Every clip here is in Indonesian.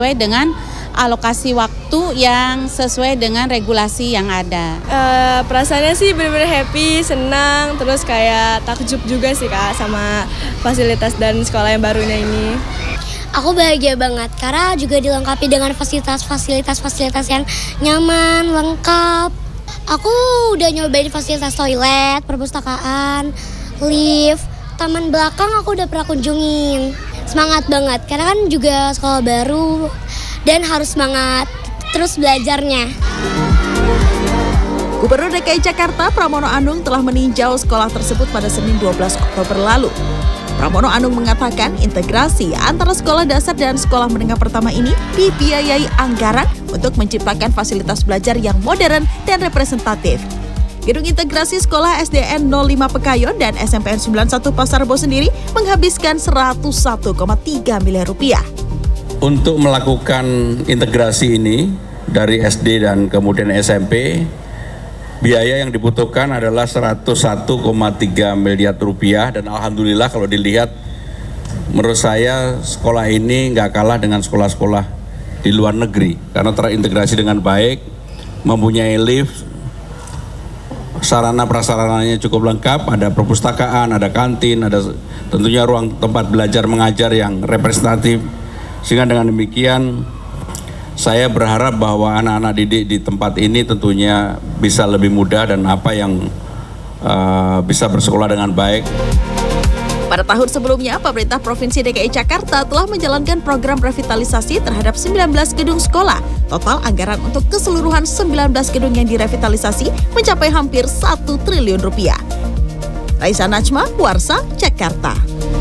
Sesuai dengan alokasi waktu yang sesuai dengan regulasi yang ada. Perasaannya sih benar-benar happy, senang, terus kayak takjub juga sih Kak sama fasilitas dan sekolah yang barunya ini. Aku bahagia banget karena juga dilengkapi dengan fasilitas yang nyaman, lengkap. Aku udah nyobain fasilitas toilet, perpustakaan, lift, taman belakang aku udah pernah kunjungin. Semangat banget karena kan juga sekolah baru dan harus semangat terus belajarnya. Gubernur DKI Jakarta Pramono Anung telah meninjau sekolah tersebut pada Senin 12 Oktober lalu. Pramono Anung mengatakan integrasi antara sekolah dasar dan sekolah menengah pertama ini dibiayai anggaran untuk menciptakan fasilitas belajar yang modern dan representatif. Gedung integrasi sekolah SDN 05 Pekayon dan SMPN 91 Pasar Rebo sendiri menghabiskan 101,3 miliar rupiah. Untuk melakukan integrasi ini dari SD dan kemudian SMP, biaya yang dibutuhkan adalah 101,3 miliar rupiah dan alhamdulillah kalau dilihat menurut saya sekolah ini nggak kalah dengan sekolah-sekolah di luar negeri karena terintegrasi dengan baik, mempunyai lift, sarana prasarananya cukup lengkap, ada perpustakaan, ada kantin, ada tentunya ruang tempat belajar mengajar yang representatif. Sehingga dengan demikian saya berharap bahwa anak-anak didik di tempat ini tentunya bisa lebih mudah dan bisa bersekolah dengan baik. Pada tahun sebelumnya, pemerintah Provinsi DKI Jakarta telah menjalankan program revitalisasi terhadap 19 gedung sekolah. Total anggaran untuk keseluruhan 19 gedung yang direvitalisasi mencapai hampir 1 triliun rupiah. Raisa Najma, Warsa, Jakarta.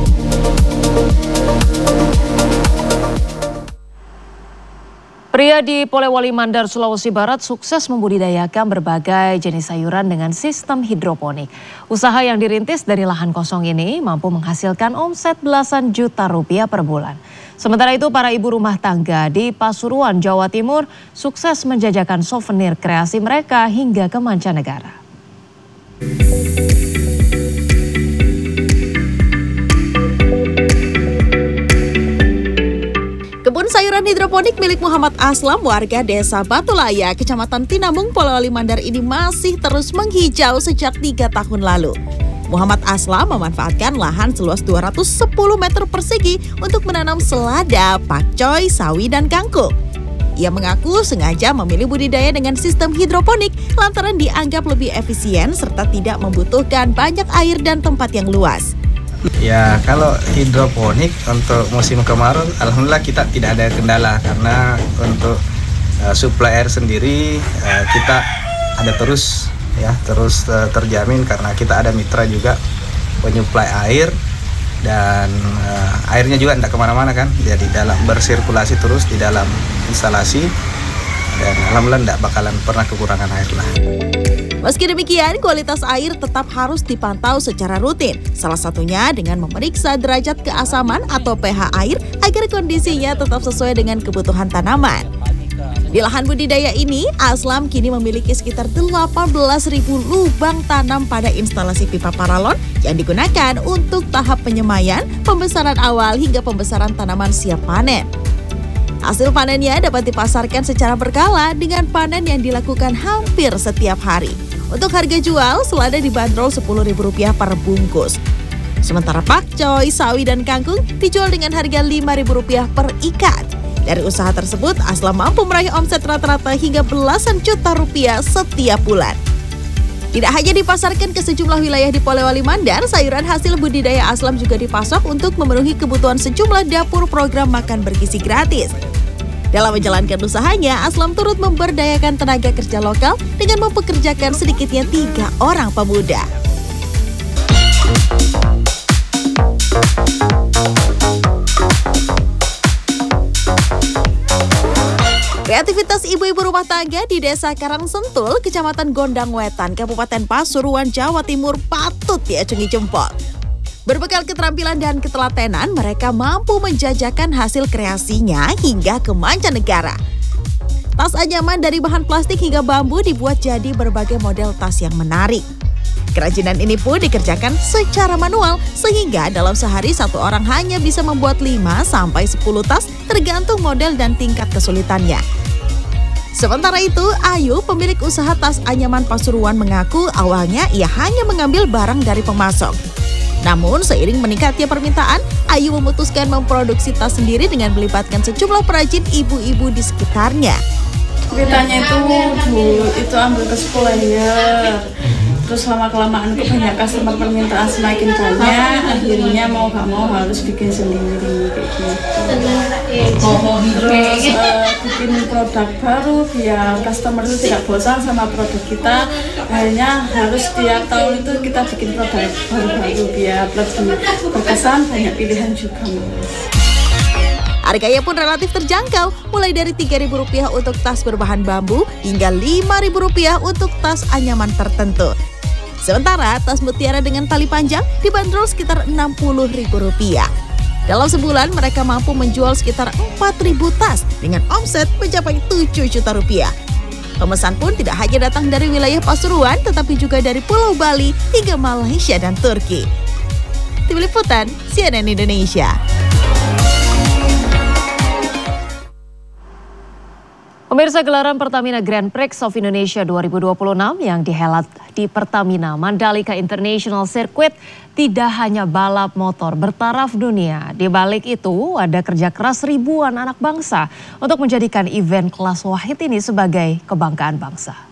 Pria di Polewali Mandar, Sulawesi Barat sukses membudidayakan berbagai jenis sayuran dengan sistem hidroponik. Usaha yang dirintis dari lahan kosong ini mampu menghasilkan omset belasan juta rupiah per bulan. Sementara itu para ibu rumah tangga di Pasuruan, Jawa Timur sukses menjajakan souvenir kreasi mereka hingga ke mancanegara. Kebun sayuran hidroponik milik Muhammad Aslam, warga desa Batulaya, Kecamatan Tinamung, Polewali Mandar ini masih terus menghijau sejak 3 tahun lalu. Muhammad Aslam memanfaatkan lahan seluas 210 meter persegi untuk menanam selada, pakcoy, sawi, dan kangkung. Ia mengaku sengaja memilih budidaya dengan sistem hidroponik lantaran dianggap lebih efisien serta tidak membutuhkan banyak air dan tempat yang luas. Ya, kalau hidroponik untuk musim kemarau alhamdulillah kita tidak ada kendala karena untuk suplai air sendiri kita ada terus terjamin karena kita ada mitra juga penyuplai air dan airnya juga tidak kemana-mana kan, jadi dalam bersirkulasi terus di dalam instalasi dan alhamdulillah tidak bakalan pernah kekurangan air lah. Meski demikian, kualitas air tetap harus dipantau secara rutin. Salah satunya dengan memeriksa derajat keasaman atau pH air agar kondisinya tetap sesuai dengan kebutuhan tanaman. Di lahan budidaya ini, Aslam kini memiliki sekitar 18.000 lubang tanam pada instalasi pipa paralon yang digunakan untuk tahap penyemaian, pembesaran awal hingga pembesaran tanaman siap panen. Hasil panennya dapat dipasarkan secara berkala dengan panen yang dilakukan hampir setiap hari. Untuk harga jual, selada dibanderol Rp10.000 per bungkus. Sementara pakcoy, sawi, dan kangkung dijual dengan harga Rp5.000 per ikat. Dari usaha tersebut, Aslam mampu meraih omset rata-rata hingga belasan juta rupiah setiap bulan. Tidak hanya dipasarkan ke sejumlah wilayah di Polewali Mandar, sayuran hasil budidaya Aslam juga dipasok untuk memenuhi kebutuhan sejumlah dapur program makan bergizi gratis. Dalam menjalankan usahanya, Aslam turut memberdayakan tenaga kerja lokal dengan mempekerjakan sedikitnya 3 orang pemuda. Kreativitas ibu-ibu rumah tangga di Desa Karangsentul, Kecamatan Gondang Wetan, Kabupaten Pasuruan, Jawa Timur patut diacungi jempol. Berbekal keterampilan dan ketelatenan, mereka mampu menjajakan hasil kreasinya hingga ke mancanegara. Tas anyaman dari bahan plastik hingga bambu dibuat jadi berbagai model tas yang menarik. Kerajinan ini pun dikerjakan secara manual, sehingga dalam sehari satu orang hanya bisa membuat 5-10 tas tergantung model dan tingkat kesulitannya. Sementara itu, Ayu, pemilik usaha tas anyaman Pasuruan mengaku awalnya ia hanya mengambil barang dari pemasok. Namun seiring meningkatnya permintaan, Ayu memutuskan memproduksi tas sendiri dengan melibatkan sejumlah perajin ibu-ibu di sekitarnya. Ceritanya itu dulu itu ambil ke supplier, terus lama-kelamaan kebanyakan customer permintaan semakin banyak, akhirnya mau gak mau harus bikin sendiri kayak gitu. Terus bikin produk baru biar customer itu tidak bosan sama produk kita, akhirnya harus tiap tahun itu kita bikin produk baru-baru biar lebih berkesan, banyak pilihan juga Mas. Harganya pun relatif terjangkau, mulai dari Rp3.000 untuk tas berbahan bambu hingga Rp5.000 untuk tas anyaman tertentu. Sementara tas mutiara dengan tali panjang dibanderol sekitar Rp60.000. Dalam sebulan mereka mampu menjual sekitar 4.000 tas dengan omset mencapai Rp7 juta. Pemesan pun tidak hanya datang dari wilayah Pasuruan, tetapi juga dari Pulau Bali hingga Malaysia dan Turki. Tim Liputan, CNN Indonesia. Pemirsa, gelaran Pertamina Grand Prix of Indonesia 2026 yang dihelat di Pertamina Mandalika International Circuit tidak hanya balap motor bertaraf dunia. Di balik itu ada kerja keras ribuan anak bangsa untuk menjadikan event kelas wahid ini sebagai kebanggaan bangsa.